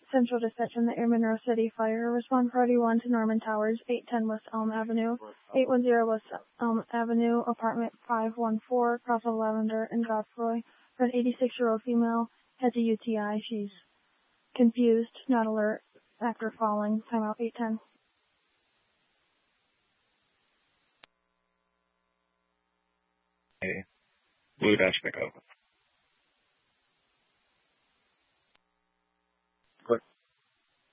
Central Dispatch from the Air Monroe City Fire. Respond Priority 1 to Norman Towers, 810 West Elm Avenue, 810 West Elm Avenue, apartment 514, across of Lavender and Godfroy. For an 86-year-old female, has a UTI. She's confused, not alert, after falling. Timeout 810. Blue Dash pickup.